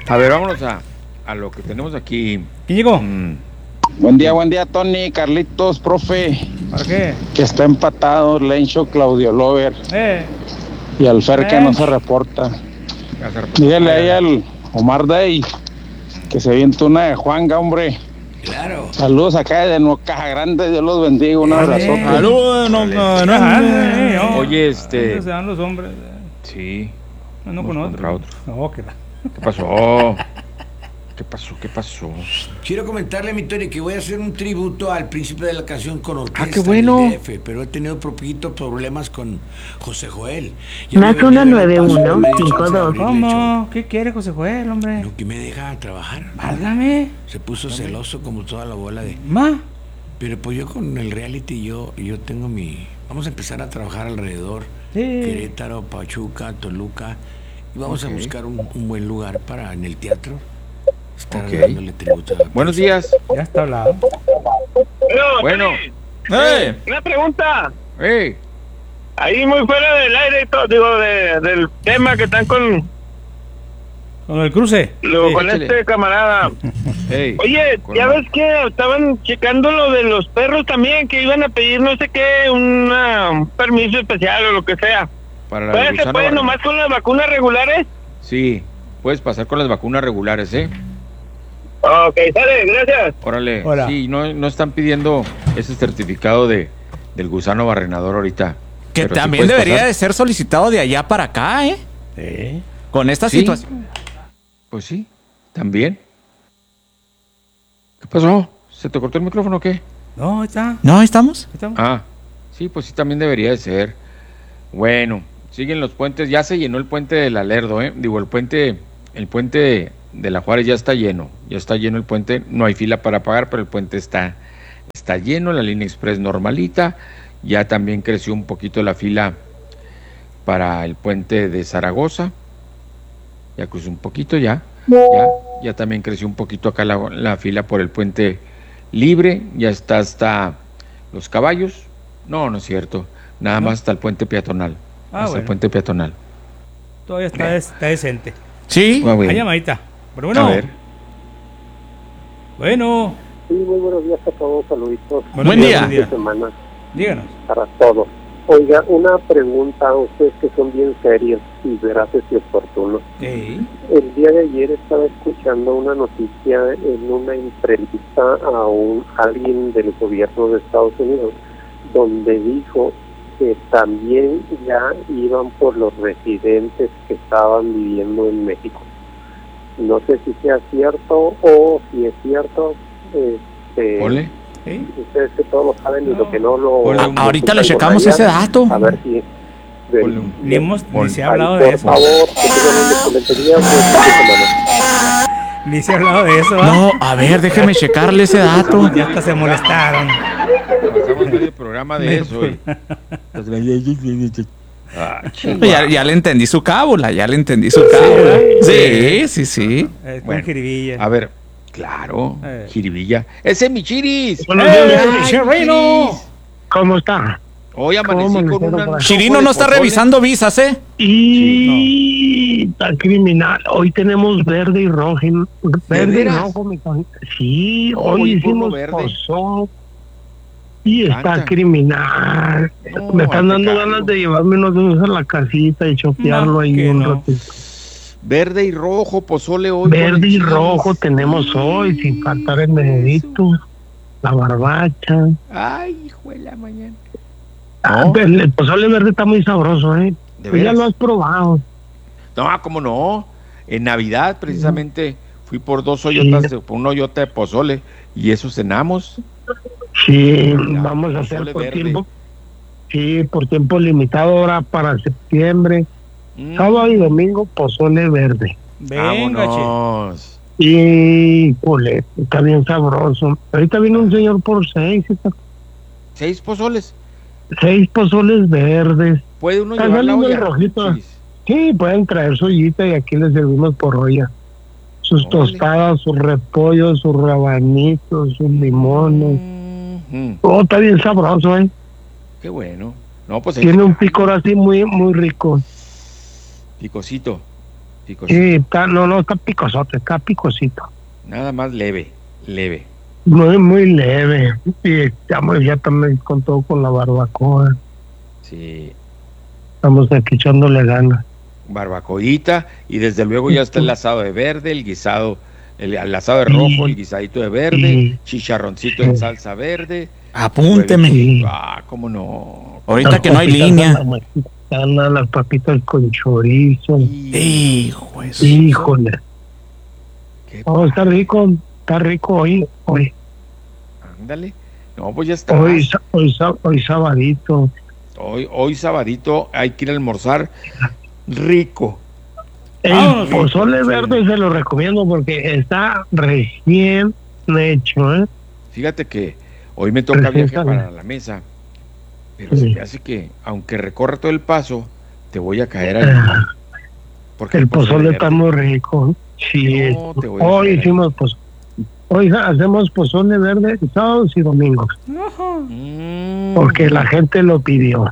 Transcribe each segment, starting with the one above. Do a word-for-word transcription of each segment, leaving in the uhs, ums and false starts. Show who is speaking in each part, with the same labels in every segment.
Speaker 1: A ver, vámonos a, a lo que tenemos aquí.
Speaker 2: ¿Quién llegó?
Speaker 1: Mm.
Speaker 3: Buen día, buen día, Tony, Carlitos, profe.
Speaker 2: ¿Para qué?
Speaker 3: Que está empatado Lencho, Claudio Lover.
Speaker 2: Eh.
Speaker 3: Y al Fer que
Speaker 2: Eh.
Speaker 3: no se reporta. Dígale ahí al Omar Day que se viente una de Juanga, hombre.
Speaker 4: Claro.
Speaker 3: Saludos acá de Nueva Caja Grande, Dios los bendiga, un abrazo.
Speaker 2: Saludos, no, no, no.
Speaker 1: Oye, este.
Speaker 2: Se dan los hombres.
Speaker 1: Sí.
Speaker 2: No con otro. No, que
Speaker 1: ¿Qué pasó? ¿Qué pasó? ¿Qué pasó?
Speaker 4: Quiero comentarle a mi Tony que voy a hacer un tributo al príncipe de la canción con orquesta.
Speaker 1: Ah, qué bueno.
Speaker 4: En el D F, pero he tenido poquitos problemas con José Joel.
Speaker 5: Más uno nueve uno cinco dos.
Speaker 2: ¿Cómo? ¿Qué quiere José Joel, hombre?
Speaker 4: No, que me deja trabajar.
Speaker 2: Válgame.
Speaker 4: Se puso celoso como toda la bola de...
Speaker 2: ¿Ma?
Speaker 4: Pero pues yo con el reality, yo, yo tengo mi... Vamos a empezar a trabajar alrededor.
Speaker 2: Sí.
Speaker 4: Querétaro, Pachuca, Toluca. Y vamos okay. a buscar un, un buen lugar para en el teatro. Estar
Speaker 1: okay.
Speaker 4: dándole tributo a
Speaker 1: Buenos días.
Speaker 2: Ya está hablado.
Speaker 1: Bueno.
Speaker 6: Hey. Una pregunta.
Speaker 1: Hey.
Speaker 6: Ahí muy fuera del aire y todo, digo, de, del tema que están con...
Speaker 2: Con el cruce.
Speaker 6: Lo,
Speaker 1: sí,
Speaker 6: con
Speaker 1: échale.
Speaker 6: este camarada.
Speaker 1: Hey.
Speaker 6: Oye, ya ves que estaban checando lo de los perros también, que iban a pedir no sé qué, una, un permiso especial o lo que sea.
Speaker 1: Para la
Speaker 6: ¿Puede, ¿Se puede nomás con las vacunas regulares?
Speaker 1: Sí, puedes pasar con las vacunas regulares, ¿eh?
Speaker 6: Ok, sale, gracias.
Speaker 1: Órale,
Speaker 2: Hola.
Speaker 1: Sí, no, no están pidiendo ese certificado de del gusano barrenador ahorita.
Speaker 7: Que
Speaker 1: pero
Speaker 7: también
Speaker 1: sí
Speaker 7: debería
Speaker 1: pasar.
Speaker 7: de ser solicitado de allá para acá, ¿eh?
Speaker 2: Sí.
Speaker 7: Con esta
Speaker 1: ¿Sí?
Speaker 7: situación.
Speaker 1: Pues sí, también. ¿Qué pasó? ¿Se te cortó el micrófono o qué?
Speaker 2: No, ahí está.
Speaker 7: ¿No, ahí estamos?
Speaker 2: Ahí estamos.
Speaker 1: Ah, sí, pues sí, también debería de ser. Bueno, siguen los puentes, ya se llenó el puente del Alerdo, ¿eh? Digo, el puente, el puente de, de la Juárez ya está lleno, ya está lleno el puente, no hay fila para pagar, pero el puente está, está lleno, la línea express normalita, ya también creció un poquito la fila para el puente de Zaragoza, ya cruzó un poquito ya, ya, ya también creció un poquito acá la, la fila por el puente libre, ya está hasta Los Caballos, no, no es cierto, nada
Speaker 2: ¿No?
Speaker 1: más hasta el puente peatonal,
Speaker 2: Ah,
Speaker 1: hasta
Speaker 2: bueno.
Speaker 1: el puente peatonal.
Speaker 2: Todavía está, des- está decente.
Speaker 7: Sí.
Speaker 1: Ah, bueno.
Speaker 2: Hay llamadita. Pero bueno.
Speaker 1: A ver.
Speaker 2: Bueno.
Speaker 8: Sí, muy buenos días a todos, saluditos.
Speaker 2: Buenos
Speaker 7: Buen
Speaker 2: días,
Speaker 7: día.
Speaker 2: buen
Speaker 8: De semana
Speaker 2: Díganos.
Speaker 8: para todos. Oiga, una pregunta a ustedes que son bien serios y veraces y oportunos.
Speaker 2: Sí.
Speaker 8: El día de ayer estaba escuchando una noticia en una entrevista a un alguien del gobierno de Estados Unidos, donde dijo que también ya iban por los residentes que estaban viviendo en México. No sé si sea cierto o si es cierto. Este,
Speaker 1: Ponle.
Speaker 2: ¿Sí?
Speaker 8: Ustedes que todos lo saben y
Speaker 2: No.
Speaker 8: lo que no lo...
Speaker 1: Ponle un-
Speaker 7: Ahorita
Speaker 8: lo
Speaker 7: le checamos
Speaker 8: allá,
Speaker 7: ese dato.
Speaker 8: A ver si...
Speaker 1: Ponle un-
Speaker 2: Ni, hemos, ni
Speaker 1: Ponle.
Speaker 2: se ha hablado
Speaker 8: Ay,
Speaker 2: de
Speaker 8: por
Speaker 2: eso.
Speaker 8: favor, que tengan un excelente día, buen fin de semana.
Speaker 2: Ni se ha hablado de eso. ¿ah?
Speaker 7: No, a ver, déjeme checarle ese dato.
Speaker 2: Ya hasta se molestaron.
Speaker 1: Pasamos medio programa de eso. y- Ah, chihuahua.
Speaker 7: Ya, ya le entendí su cábula, ya le entendí su cábula. Sí, sí, sí.
Speaker 2: Eh, con
Speaker 1: Bueno,
Speaker 2: jiribilla.
Speaker 1: A ver, claro,
Speaker 2: Eh.
Speaker 1: jiribilla. ¡Ese es mi chiris!
Speaker 6: Buenos
Speaker 2: ¡Eh,
Speaker 6: días.
Speaker 2: mi chirrino!
Speaker 6: ¿Cómo está?
Speaker 1: Hoy amanecí
Speaker 6: ¿Cómo
Speaker 1: con
Speaker 6: amanecieron
Speaker 1: una...
Speaker 6: por ahí?
Speaker 7: Chirino no está revisando visas, ¿eh?
Speaker 6: Y está criminal. Hoy tenemos verde y rojo. Verde y
Speaker 1: veras?
Speaker 6: rojo. Mi con- sí,
Speaker 1: No,
Speaker 6: hoy
Speaker 1: hoy
Speaker 6: hicimos
Speaker 1: verde.
Speaker 6: pozón. Y está
Speaker 1: Canta.
Speaker 6: criminal.
Speaker 1: No,
Speaker 6: Me están
Speaker 1: hay que
Speaker 6: dando
Speaker 1: calmo.
Speaker 6: ganas de llevarme unos de esos a la casita y chopearlo
Speaker 2: No,
Speaker 6: ahí
Speaker 2: que
Speaker 6: un
Speaker 2: no.
Speaker 6: ratito.
Speaker 1: Verde y rojo, pozole hoy. con
Speaker 6: Verde
Speaker 1: el
Speaker 6: y
Speaker 1: chiris.
Speaker 6: rojo tenemos hoy, sin faltar el menedito, la barbacha.
Speaker 1: Ay, hijo de la mañana.
Speaker 6: Ah, pero el pozole verde está muy sabroso, ¿eh?
Speaker 1: ¿De
Speaker 6: Pues ya
Speaker 1: veras?
Speaker 6: lo has probado.
Speaker 1: No, ¿cómo no? En Navidad, precisamente, fui por dos hoyotas, de- por un hoyota de pozole, y eso cenamos.
Speaker 6: Sí,
Speaker 1: Ya,
Speaker 6: vamos a
Speaker 1: pozole
Speaker 6: hacer por
Speaker 1: verde.
Speaker 6: tiempo. Sí, por tiempo limitado ahora para septiembre.
Speaker 1: Mm,
Speaker 6: Sábado y domingo, pozole verde.
Speaker 2: Venga, che.
Speaker 1: vámonos.
Speaker 6: Y, pole, está bien sabroso. Ahorita viene un señor por seis, está-
Speaker 1: ¿Seis pozoles?
Speaker 6: seis pozoles verdes.
Speaker 1: ¿Puede uno
Speaker 6: Está
Speaker 1: llevar la
Speaker 6: saliendo el
Speaker 1: olla?
Speaker 6: rojito.
Speaker 1: Chiris.
Speaker 6: Sí, pueden traer su ollita y aquí les servimos por olla. Sus
Speaker 1: Órale.
Speaker 6: tostadas, sus repollos, sus rabanitos, sus limones.
Speaker 1: Mm,
Speaker 6: Oh, está bien sabroso, ¿eh?
Speaker 1: qué bueno. No, pues ahí
Speaker 6: Tiene
Speaker 1: te
Speaker 6: un
Speaker 1: calmo.
Speaker 6: picor así muy muy rico.
Speaker 1: Picosito. Picosito.
Speaker 9: Sí, está, no, no, está picosote, está picosito.
Speaker 1: Nada más leve, leve.
Speaker 9: Muy, muy leve. Y estamos ya también con todo con la barbacoa.
Speaker 1: Sí.
Speaker 9: Estamos aquí echándole ganas.
Speaker 1: Barbacoita, y desde luego ya está el asado de verde, el guisado, el, el asado de rojo, el guisadito de verde,
Speaker 9: Sí.
Speaker 1: chicharroncito en salsa verde.
Speaker 7: Apúnteme.
Speaker 9: Sí.
Speaker 1: Ah, cómo no.
Speaker 7: Ahorita
Speaker 9: Las
Speaker 7: que no hay
Speaker 9: papitas
Speaker 7: línea.
Speaker 9: a la mexicana, las papitas con chorizo.
Speaker 7: Hijo de su-
Speaker 9: Híjole.
Speaker 1: Qué
Speaker 9: Oh, está rico, está rico hoy, hoy,
Speaker 1: Ándale. No, pues ya está.
Speaker 9: hoy, sa- hoy, sa- hoy sabadito.
Speaker 1: Hoy, hoy sabadito hay que ir a almorzar rico.
Speaker 9: El
Speaker 2: Vámonos.
Speaker 9: pozole
Speaker 1: Sí.
Speaker 9: verde se lo recomiendo porque está recién hecho, ¿eh?
Speaker 1: Fíjate que hoy me toca
Speaker 9: Recién
Speaker 1: viaje
Speaker 9: sale.
Speaker 1: para la mesa, pero
Speaker 9: Sí.
Speaker 1: se me hace que, aunque recorra todo el paso, te voy a caer ahí.
Speaker 9: Ah,
Speaker 1: Porque
Speaker 9: el pozole está
Speaker 1: verde-
Speaker 9: muy rico. Sí,
Speaker 1: No, te voy a
Speaker 9: hoy
Speaker 1: caer ahí.
Speaker 9: hicimos pozole. Hoy hacemos pozole verde sábados y domingos
Speaker 1: Mm,
Speaker 9: porque la gente lo pidió.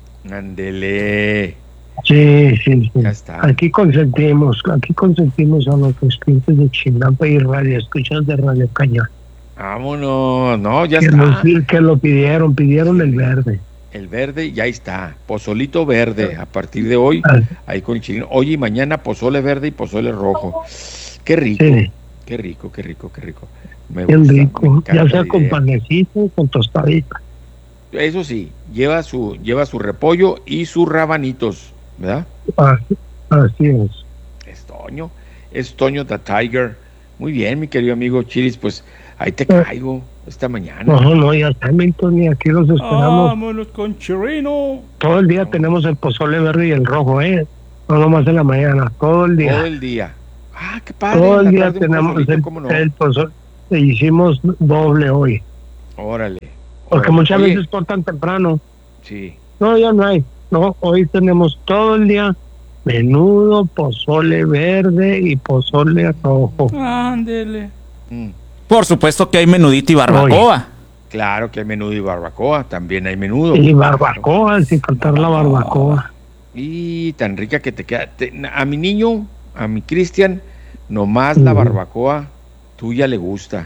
Speaker 1: Ándele.
Speaker 9: Sí, sí, sí.
Speaker 1: Ya está.
Speaker 9: Aquí consentimos, aquí consentimos a los clientes de Chinampa y Radio Escuchas de Radio Cañón.
Speaker 1: Vámonos. No, ya
Speaker 9: Que,
Speaker 1: está.
Speaker 9: los- que lo pidieron, pidieron el verde.
Speaker 1: El verde ya está. Pozolito verde. A partir de hoy,
Speaker 9: Ah,
Speaker 1: ahí con el chileno. Hoy y mañana pozole verde y pozole rojo. Qué rico.
Speaker 9: Sí.
Speaker 1: Qué rico, qué rico, qué rico. Me
Speaker 9: bien
Speaker 1: gusta, me
Speaker 9: rico,
Speaker 1: encanta
Speaker 9: ya sea
Speaker 1: la
Speaker 9: con
Speaker 1: idea.
Speaker 9: panecito, con tostadita.
Speaker 1: Eso sí, lleva su, lleva su repollo y sus rabanitos, ¿verdad?
Speaker 9: Así, así es.
Speaker 1: Es Toño, es Toño the Tiger. Muy bien, mi querido amigo Chiris, pues ahí te caigo esta mañana.
Speaker 9: No, no, ya está, Milton, y aquí los esperamos.
Speaker 2: Vámonos con Chirino.
Speaker 9: Todo el día tenemos el pozole verde y el rojo, ¿eh? No nomás en la mañana, todo el día.
Speaker 1: Todo el día. Ah, qué padre.
Speaker 9: Todo
Speaker 1: en
Speaker 9: el
Speaker 1: la
Speaker 9: día
Speaker 1: tarde un
Speaker 9: tenemos
Speaker 1: pozolito,
Speaker 9: el,
Speaker 1: ¿cómo no?
Speaker 9: el pozole. E hicimos doble hoy,
Speaker 1: Órale.
Speaker 9: porque
Speaker 1: órale.
Speaker 9: muchas
Speaker 1: Oye,
Speaker 9: veces cortan temprano.
Speaker 1: Sí.
Speaker 9: No, ya no hay. No, hoy tenemos todo el día menudo, pozole verde y pozole rojo.
Speaker 2: Ándele.
Speaker 1: Mm,
Speaker 7: Por supuesto que hay menudito y barbacoa.
Speaker 1: claro que hay menudo y barbacoa, también hay menudo.
Speaker 9: Y barbacoa, sin faltar la barbacoa.
Speaker 1: Y tan rica que te queda. Te- a mi niño, a mi Cristian, nomás la
Speaker 9: Ujú.
Speaker 1: barbacoa tuya le gusta.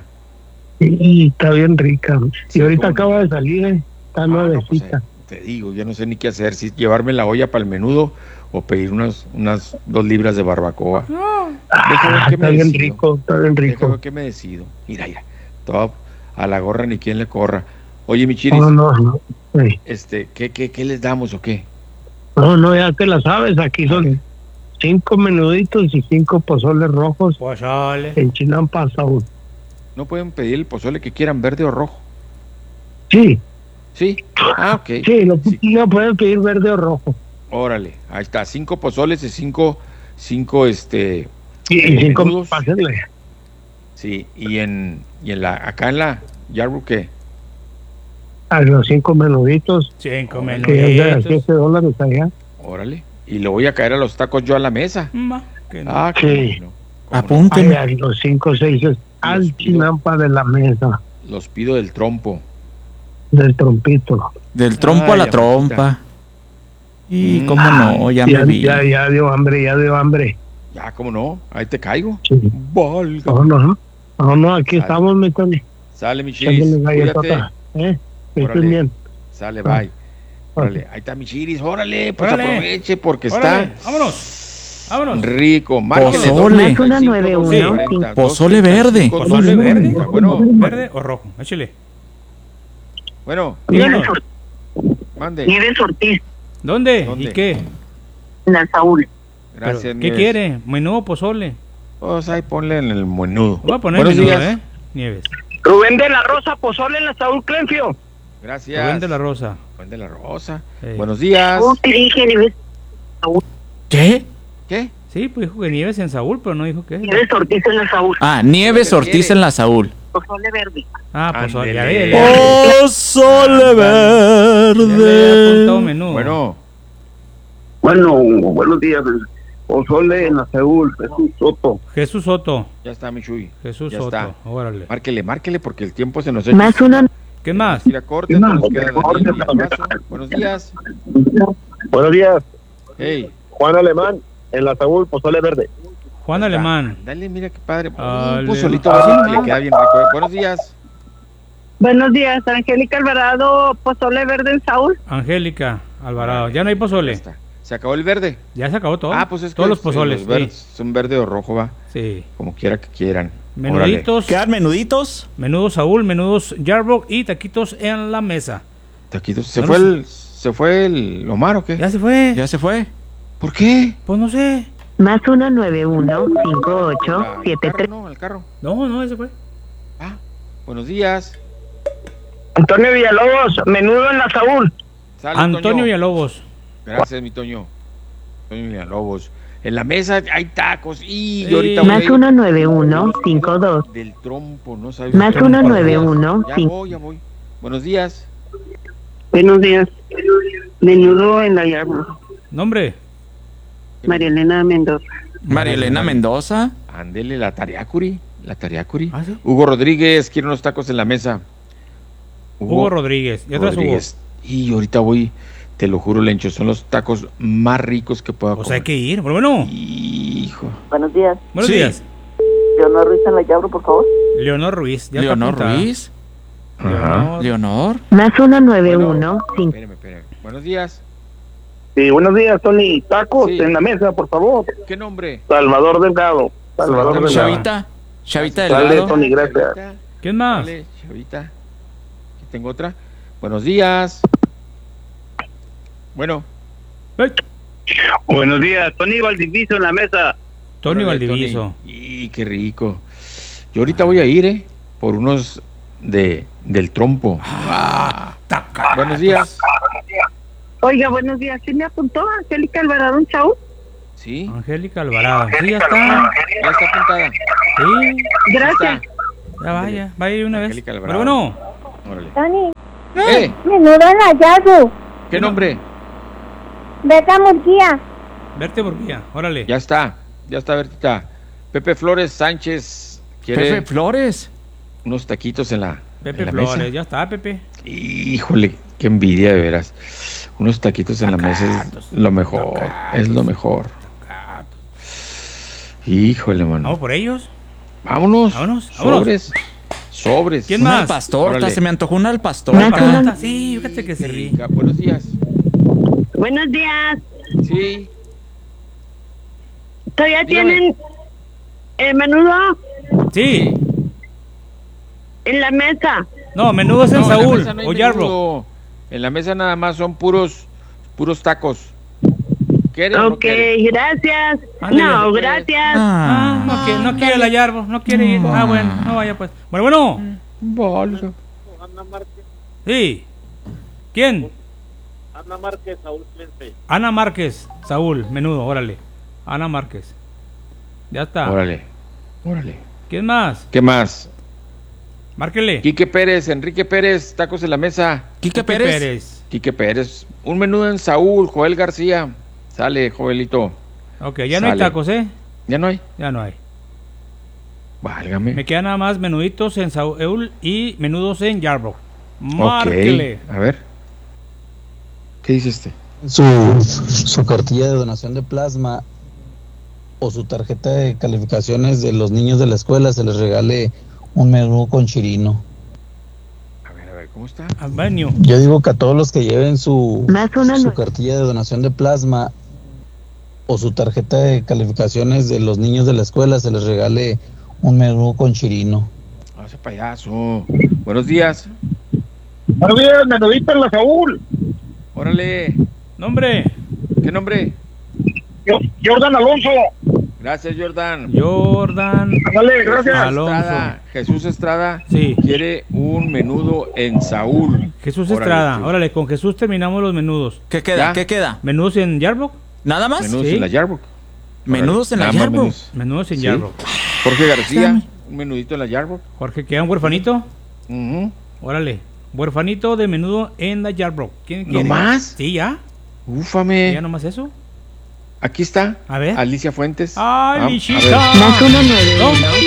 Speaker 9: Y está bien rica.
Speaker 1: Sí,
Speaker 9: Y ahorita
Speaker 1: cómo no.
Speaker 9: acaba de salir, ¿eh? Está
Speaker 1: Ah, no, pues,
Speaker 9: nuevecita.
Speaker 1: eh, te digo, yo no sé ni qué hacer, si llevarme la olla para el menudo o pedir unas, unas dos libras de barbacoa.
Speaker 9: Ah,
Speaker 1: Déjame ver qué
Speaker 9: está
Speaker 1: me
Speaker 9: bien
Speaker 1: decido.
Speaker 9: rico, está bien
Speaker 1: Déjame
Speaker 9: rico.
Speaker 1: ver qué me decido. Mira, mira, todo a la gorra ni quien le corra. Oye, mi Chiris,
Speaker 9: No, no, no. Sí.
Speaker 1: este, ¿qué, qué, qué les damos o qué?
Speaker 9: No, no, ya te la sabes. Aquí son cinco menuditos y cinco pozoles rojos
Speaker 2: Pozole.
Speaker 9: en Chinampa, Saúl.
Speaker 1: ¿No pueden pedir el pozole que quieran, verde o rojo?
Speaker 9: Sí,
Speaker 1: Sí. Ah, ok.
Speaker 9: sí, lo,
Speaker 1: Sí.
Speaker 9: lo pueden pedir verde o rojo.
Speaker 1: Órale, ahí está, cinco pozoles y cinco, cinco, este,
Speaker 9: Y,
Speaker 1: Eh,
Speaker 9: y cinco,
Speaker 1: menudos.
Speaker 9: pásenle.
Speaker 1: sí, y en, y en la, acá en la Yarbu, ¿qué?
Speaker 9: A los cinco menuditos,
Speaker 2: Cinco
Speaker 1: Órale.
Speaker 9: que es de
Speaker 2: menuditos.
Speaker 9: siete dólares allá.
Speaker 1: Órale, y le voy a caer a los tacos yo a la mesa.
Speaker 2: Ma, que no.
Speaker 1: Ah,
Speaker 9: Sí.
Speaker 1: cómo no, cómo no.
Speaker 7: Apúnteme.
Speaker 9: Ay, ay, los cinco, seis es al
Speaker 1: pido.
Speaker 9: Chinampa de la mesa,
Speaker 1: Los pido del trompo.
Speaker 9: del trompito.
Speaker 7: Del trompo
Speaker 1: Ay,
Speaker 7: a la
Speaker 1: amiguita.
Speaker 7: trompa. Y
Speaker 1: Mm.
Speaker 7: cómo no, ya
Speaker 9: Ya,
Speaker 7: me vi.
Speaker 9: ya, ya dio hambre, ya dio hambre.
Speaker 1: Ya, cómo no, ahí te caigo.
Speaker 9: Sí.
Speaker 1: Valga.
Speaker 9: No, no, no, no, aquí
Speaker 1: Sale.
Speaker 9: estamos, mi Tony.
Speaker 1: Sale, mi Chiris,
Speaker 9: Echándole
Speaker 1: cuídate.
Speaker 9: galletota, ¿eh? Que
Speaker 1: Órale.
Speaker 9: estén bien.
Speaker 1: Sale, bye. Órale, ahí está mi Chiris, órale, pues
Speaker 2: Órale.
Speaker 1: aproveche porque
Speaker 2: Órale,
Speaker 1: está
Speaker 2: vámonos. Vámonos.
Speaker 1: rico. Márquele
Speaker 7: Pozole.
Speaker 1: dos treinta y cinco,
Speaker 5: nueve uno,
Speaker 1: doce cuarenta,
Speaker 7: Pozole
Speaker 1: dos treinta y
Speaker 7: verde.
Speaker 1: cinco,
Speaker 2: Pozole
Speaker 1: doce
Speaker 2: verde.
Speaker 1: cuarenta. Bueno,
Speaker 2: ¿Verde o rojo? Échale.
Speaker 1: bueno,
Speaker 2: Díganos.
Speaker 1: mande.
Speaker 5: Nieves Ortiz,
Speaker 2: ¿Dónde?
Speaker 1: ¿Dónde?
Speaker 2: ¿Y qué?
Speaker 5: en la Saúl.
Speaker 1: Gracias,
Speaker 2: Pero, ¿qué
Speaker 1: Nieves.
Speaker 2: quiere? ¿Menú o pozole?
Speaker 1: Pues ahí ponle en el menudo.
Speaker 2: Voy a poner
Speaker 1: Buenos
Speaker 2: menú,
Speaker 1: días.
Speaker 2: ¿eh? Nieves.
Speaker 6: Rubén de la Rosa, pozole en la Saúl Clenfio.
Speaker 1: Gracias.
Speaker 2: Rubén de la Rosa.
Speaker 1: Rubén de la Rosa.
Speaker 2: Sí.
Speaker 1: Buenos días.
Speaker 5: Oh, te dije Nieves,
Speaker 7: ¿Qué?
Speaker 1: ¿Qué?
Speaker 2: Sí, pues dijo que Nieves en Saúl, pero no dijo qué.
Speaker 5: Nieves Ortiz en la Saúl.
Speaker 7: Ah, Nieves
Speaker 1: ¿Qué
Speaker 7: Ortiz
Speaker 1: quiere?
Speaker 7: en la Saúl.
Speaker 5: Pozole verde.
Speaker 2: Ah, pozole. Ya
Speaker 1: Ándele.
Speaker 2: ve, ya ve.
Speaker 7: Pozole
Speaker 2: Ya le había apuntado
Speaker 7: verde.
Speaker 2: menú.
Speaker 1: Bueno,
Speaker 8: Bueno, buenos días. Pozole en la Seúl, Jesús Soto.
Speaker 2: Jesús Soto.
Speaker 1: ya está mi Chuy.
Speaker 2: Jesús
Speaker 1: Ya
Speaker 2: Soto.
Speaker 1: está.
Speaker 2: Órale.
Speaker 1: Márquele, márquele porque el tiempo se nos echa.
Speaker 5: Más uno.
Speaker 2: ¿Qué más?
Speaker 1: Ir a corte, nos queda Daniel Villalbazo. Buenos días.
Speaker 8: Buenos días,
Speaker 1: Hey,
Speaker 8: Juan Alemán.
Speaker 6: en la Saúl, pozole verde.
Speaker 2: Juan Alemán.
Speaker 1: Dale, mira qué padre.
Speaker 2: Ale-
Speaker 1: Un pozolito verde le queda bien rico. Buenos días.
Speaker 5: Buenos días, Angélica Alvarado, pozole verde en Saúl.
Speaker 2: Angélica Alvarado. Ya no hay
Speaker 1: Ya
Speaker 2: pozole.
Speaker 1: está. ¿Se acabó el verde?
Speaker 2: Ya se acabó todo.
Speaker 1: Ah, pues es que
Speaker 2: Todos los
Speaker 1: sí,
Speaker 2: pozoles.
Speaker 1: los verdes son verde o rojo, va.
Speaker 2: Sí. sí.
Speaker 1: Como quiera que quieran.
Speaker 2: Menuditos.
Speaker 7: ¿Quedan menuditos?
Speaker 2: Menudos Saúl, menudos Jarbock y taquitos en la mesa.
Speaker 1: Taquitos. ¿Se
Speaker 2: No
Speaker 1: fue
Speaker 2: lo
Speaker 1: el se fue el Omar o qué?
Speaker 2: Ya se fue.
Speaker 7: ¿Ya se fue?
Speaker 1: ¿Por qué?
Speaker 2: Pues no sé.
Speaker 5: Más uno nueve uno cinco ocho
Speaker 1: Ah,
Speaker 5: siete
Speaker 1: el carro,
Speaker 5: tres.
Speaker 1: no, el carro.
Speaker 2: No, no, ese fue.
Speaker 1: Ah, buenos días.
Speaker 6: Antonio Villalobos, menudo en la Saúl.
Speaker 1: Sale,
Speaker 2: Antonio
Speaker 1: Toño.
Speaker 2: Villalobos.
Speaker 1: Gracias, mi Toño. Toño Villalobos. En la mesa hay tacos y
Speaker 2: Sí.
Speaker 1: yo ahorita voy a
Speaker 5: Más
Speaker 1: ir
Speaker 5: uno nueve uno cinco dos.
Speaker 1: del trompo, ¿no sabes?
Speaker 5: Más
Speaker 1: Trompo.
Speaker 5: uno nueve uno
Speaker 1: Ya
Speaker 5: cinco.
Speaker 1: voy, ya voy. Buenos días.
Speaker 5: Buenos días. Menudo en la llama.
Speaker 2: Nombre.
Speaker 5: María Elena Mendoza.
Speaker 7: María Elena Mendoza.
Speaker 1: Ándele, la Tariacuri. La Tariacuri.
Speaker 2: Ah, sí.
Speaker 1: Hugo Rodríguez, quiere unos tacos en la mesa.
Speaker 2: Hugo Rodríguez. ¿Y atrás Hugo?
Speaker 1: Rodríguez. Y ahorita voy, te lo juro, Lencho, son los tacos más ricos que pueda
Speaker 2: O sea,
Speaker 1: comer.
Speaker 2: hay que ir. Pero bueno.
Speaker 1: Hijo.
Speaker 5: Buenos días.
Speaker 2: Buenos
Speaker 7: Sí.
Speaker 2: días.
Speaker 5: Leonor Ruiz en la llave, por favor.
Speaker 2: Leonor Ruiz. Ya está
Speaker 7: Leonor
Speaker 2: apuntada.
Speaker 7: Ruiz.
Speaker 1: Ajá.
Speaker 2: Leonor.
Speaker 7: Leonor.
Speaker 5: Más uno nueve uno cinco.
Speaker 1: Espérame, espérame. Buenos días.
Speaker 6: Sí, buenos días, Tony. Tacos
Speaker 1: Sí.
Speaker 6: en la mesa, por favor.
Speaker 1: ¿Qué nombre?
Speaker 6: Salvador Delgado. Salvador
Speaker 1: Salvador
Speaker 6: Delgado.
Speaker 7: Chavita. Chavita
Speaker 6: Dale,
Speaker 7: Delgado.
Speaker 6: Tony, gracias.
Speaker 1: Chavita,
Speaker 2: ¿Quién más?
Speaker 1: Dale, Chavita. Aquí tengo otra. Buenos días. Bueno.
Speaker 2: Ey,
Speaker 6: Buenos días, Tony Valdiviso en la mesa.
Speaker 2: Tony
Speaker 1: órale,
Speaker 2: Valdiviso.
Speaker 1: Tony. Y qué rico. Yo ahorita voy a ir, ¿eh? Por unos de del trompo. Ah. Buenos días.
Speaker 5: Oiga, buenos días. ¿Sí me apuntó Angélica Alvarado en Saúl?
Speaker 1: Sí,
Speaker 2: Angélica Alvarado. Sí, ya está.
Speaker 1: ya está apuntada.
Speaker 2: Sí.
Speaker 5: Gracias.
Speaker 2: Ya vaya. Vaya una vez.
Speaker 1: Angélica
Speaker 2: Pero
Speaker 1: Alvarado.
Speaker 2: bueno.
Speaker 1: Órale.
Speaker 10: Tony,
Speaker 1: ¡Eh!
Speaker 10: menudo en hallazgo.
Speaker 1: ¿Qué nombre?
Speaker 10: Berta Murguía.
Speaker 2: Verte por guía. Órale.
Speaker 1: Ya está. Ya está, Bertita. Pepe Flores Sánchez quiere
Speaker 7: Pepe Flores.
Speaker 1: unos taquitos en la,
Speaker 2: Pepe
Speaker 1: en la
Speaker 2: Flores.
Speaker 1: mesa.
Speaker 2: Ya está, Pepe.
Speaker 1: Híjole, qué envidia de veras. Unos taquitos en la mesa es lo mejor. Es lo mejor. Híjole, mano.
Speaker 2: Vamos por ellos.
Speaker 1: Vámonos.
Speaker 2: Vámonos, vámonos.
Speaker 1: Sobres. Sobres.
Speaker 2: ¿Quién
Speaker 7: Una
Speaker 2: más?
Speaker 7: al pastor.
Speaker 1: Órale.
Speaker 7: Se me antojó una al pastor.
Speaker 5: Más
Speaker 7: acá.
Speaker 5: uno-
Speaker 2: Sí, fíjate que se ríe.
Speaker 1: Venga, buenos días.
Speaker 5: Buenos días.
Speaker 1: Sí.
Speaker 5: ¿Todavía
Speaker 1: Dígame.
Speaker 5: tienen el menudo
Speaker 2: Sí.
Speaker 5: en la mesa?
Speaker 2: No, menudo es en
Speaker 1: No, en la
Speaker 2: Saúl
Speaker 1: mesa no hay
Speaker 2: o Jarbo.
Speaker 1: menudo. En la mesa nada más son puros puros tacos. ¿Quieres o no
Speaker 5: Ok,
Speaker 1: quieres?
Speaker 5: gracias.
Speaker 2: Ándale,
Speaker 5: No,
Speaker 1: pues.
Speaker 5: gracias.
Speaker 2: Ah, no quiere, no quiere la Jarbo. No quiere ir. Ah, bueno, no vaya pues. Bueno, bueno.
Speaker 1: Bolsa.
Speaker 2: Sí. ¿Quién?
Speaker 6: Ana Márquez, Saúl Clense.
Speaker 2: Ana Márquez, Saúl, menudo, órale. Ana Márquez. Ya está.
Speaker 1: Órale. Órale.
Speaker 2: ¿Quién más?
Speaker 1: ¿Qué más?
Speaker 2: Márquele.
Speaker 1: Quique Pérez, Enrique Pérez, tacos en la mesa.
Speaker 7: Quique
Speaker 2: Pepe
Speaker 7: Pérez.
Speaker 1: Quique Pérez. Un menudo en Saúl, Joel García. Sale, Joelito.
Speaker 2: Ok, ya no hay
Speaker 1: Sale.
Speaker 2: tacos, ¿eh?
Speaker 1: ¿Ya no hay?
Speaker 2: Ya no hay.
Speaker 1: Válgame.
Speaker 2: Me quedan nada más menuditos en Saúl y menudos en Jarbo.
Speaker 1: Ok.
Speaker 2: Márquele.
Speaker 1: A ver. ¿Qué dice este?
Speaker 11: su, su cartilla de donación de plasma o su tarjeta de calificaciones de los niños de la escuela, se les regale un menú con chirino.
Speaker 1: A ver, a ver, ¿cómo está?
Speaker 2: Albanio.
Speaker 11: Yo digo que a todos los que lleven su,
Speaker 5: Más una
Speaker 11: su
Speaker 5: nue-
Speaker 11: cartilla de donación de plasma o su tarjeta de calificaciones de los niños de la escuela, se les regale un menú con chirino.
Speaker 1: No, ese payaso. Buenos días.
Speaker 6: Buenos días, menudito en la Saúl.
Speaker 1: Órale.
Speaker 2: Nombre.
Speaker 1: ¿Qué nombre?
Speaker 6: Yo- Jordan Alonso.
Speaker 1: Gracias, Jordan.
Speaker 2: Jordan
Speaker 6: Dale, gracias.
Speaker 2: Alonso.
Speaker 1: Estrada, Jesús Estrada
Speaker 2: Sí.
Speaker 1: quiere un menudo en Saúl.
Speaker 2: Jesús
Speaker 1: Órale,
Speaker 2: Estrada.
Speaker 1: Jesús.
Speaker 2: Órale, con Jesús terminamos los menudos.
Speaker 7: ¿Qué queda?
Speaker 1: ¿Ya?
Speaker 7: ¿Qué queda?
Speaker 2: ¿Menudos en Jarbo?
Speaker 7: ¿Nada más?
Speaker 1: Menudos
Speaker 2: Sí.
Speaker 1: en la Yarbook.
Speaker 7: Menudos en la
Speaker 1: Nada más
Speaker 7: Yarbouk.
Speaker 1: menudos.
Speaker 2: Menudos en
Speaker 1: Sí.
Speaker 2: Jarbo.
Speaker 1: Jorge García, un menudito en la Yarbouk.
Speaker 2: Jorge, ¿queda un huerfanito?
Speaker 1: Ujú.
Speaker 2: Órale. Huerfanito de menudo en la Jarbo. ¿Quién
Speaker 1: ¿No
Speaker 2: quiere?
Speaker 1: más?
Speaker 2: Sí, ya.
Speaker 1: Úfame.
Speaker 2: ¿Ya nomás eso?
Speaker 1: Aquí está.
Speaker 2: A ver.
Speaker 1: Alicia Fuentes.
Speaker 2: ¡Ay,
Speaker 1: Ah, a
Speaker 2: Lichita!
Speaker 1: ver.
Speaker 5: Más uno nueve
Speaker 2: ¿No?
Speaker 5: uno.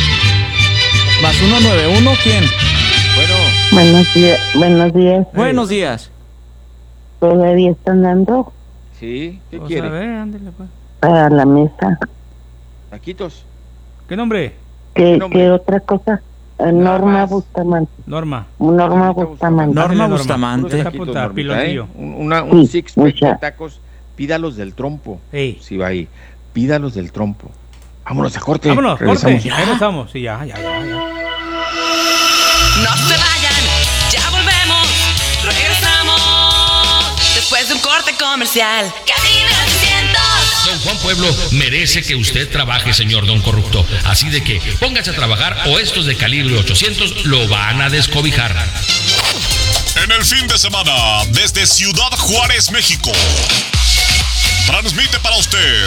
Speaker 7: Más uno nueve uno, ¿quién?
Speaker 1: Bueno,
Speaker 5: Buenos días. Buenos días.
Speaker 7: Buenos días.
Speaker 5: ¿Todavía están dando?
Speaker 1: sí. ¿Qué
Speaker 2: Pues a
Speaker 1: quiere?
Speaker 2: ver, ándale, pues.
Speaker 5: para la mesa.
Speaker 1: Taquitos.
Speaker 2: ¿Qué nombre?
Speaker 5: ¿Qué,
Speaker 1: ¿Qué nombre?
Speaker 5: ¿qué otra cosa? Eh, Norma Bustamante.
Speaker 2: Norma.
Speaker 5: Norma Bustamante.
Speaker 7: Norma
Speaker 2: Ándale,
Speaker 7: Bustamante.
Speaker 2: Puros taquitos,
Speaker 1: Taquitos,
Speaker 2: Normita,
Speaker 1: Normita, ¿eh?
Speaker 2: piloncillo.
Speaker 1: Un, una- un
Speaker 5: Sí,
Speaker 1: six pack
Speaker 5: mucha.
Speaker 1: de tacos, pídalos del trompo.
Speaker 2: Ey.
Speaker 1: Si va ahí, pídalos del trompo. Vámonos a corte.
Speaker 2: Vámonos,
Speaker 1: regresamos.
Speaker 2: corte. Ahí regresamos. Sí, ya, ya, ya, ya.
Speaker 12: No se vayan, ya volvemos, regresamos después de un corte comercial. Cabina ochocientos.
Speaker 13: Don Juan Pueblo merece que usted trabaje, señor Don Corrupto. Así de que póngase a trabajar o estos de calibre ochocientos lo van a descobijar.
Speaker 14: En el fin de semana, desde Ciudad Juárez, México, transmite para usted